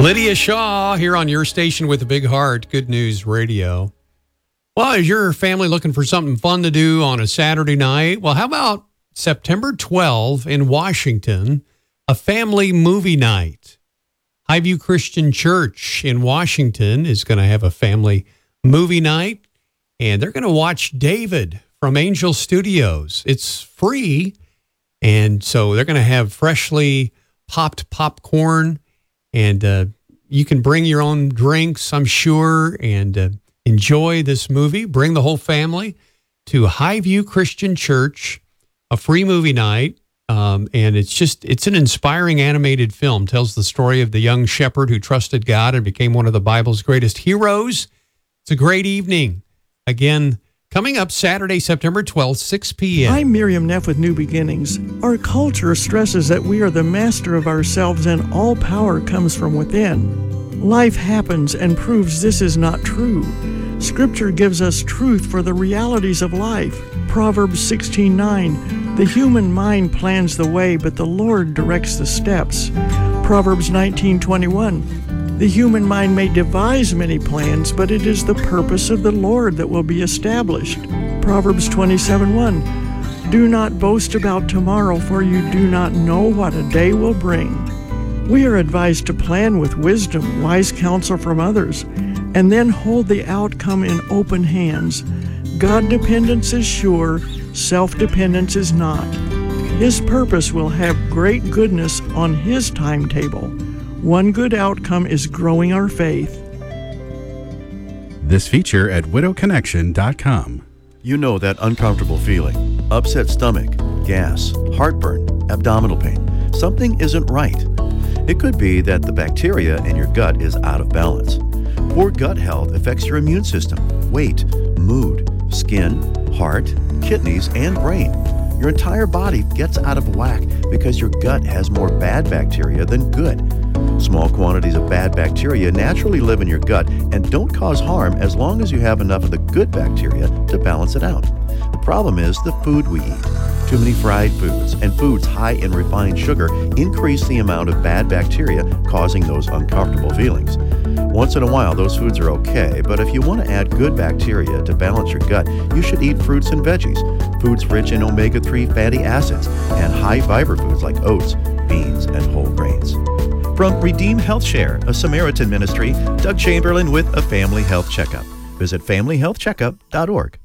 Lydia Shaw here on your station with a big heart, Good News Radio. Well, is your family looking for something fun to do on a Saturday night? Well, how about September 12 in Washington, a family movie night? Highview Christian Church in Washington is going to have a family movie night, and they're going to watch David from Angel Studios. It's free, and so they're going to have freshly popped popcorn, and you can bring your own drinks, I'm sure, and enjoy this movie. Bring the whole family to Highview Christian Church, a free movie night. And it's an inspiring animated film. Tells the story of the young shepherd who trusted God and became one of the Bible's greatest heroes. It's a great evening. Again, coming up Saturday, September 12th, 6 p.m. I'm Miriam Neff with New Beginnings. Our culture stresses that we are the master of ourselves and all power comes from within. Life happens and proves this is not true. Scripture gives us truth for the realities of life. Proverbs 16:9, the human mind plans the way, but the Lord directs the steps. Proverbs 19:21, the human mind may devise many plans, but it is the purpose of the Lord that will be established. Proverbs 27:1, do not boast about tomorrow, for you do not know what a day will bring. We are advised to plan with wisdom, wise counsel from others, and then hold the outcome in open hands. God dependence is sure, self-dependence is not. His purpose will have great goodness on His timetable. One good outcome is growing our faith. This feature at widowconnection.com. You know that uncomfortable feeling, upset stomach, gas, heartburn, abdominal pain. Something isn't right. It could be that the bacteria in your gut is out of balance. Poor gut health affects your immune system, weight, mood, skin, heart, kidneys, and brain. Your entire body gets out of whack because your gut has more bad bacteria than good. Small quantities of bad bacteria naturally live in your gut and don't cause harm as long as you have enough of the good bacteria to balance it out. The problem is the food we eat. Too many fried foods and foods high in refined sugar increase the amount of bad bacteria, causing those uncomfortable feelings. Once in a while, those foods are okay, but if you want to add good bacteria to balance your gut, you should eat fruits and veggies, foods rich in omega-3 fatty acids, and high fiber foods like oats, beans, and whole grains. From Redeem Health Share, a Samaritan ministry, Doug Chamberlain with a Family Health Checkup. Visit familyhealthcheckup.org.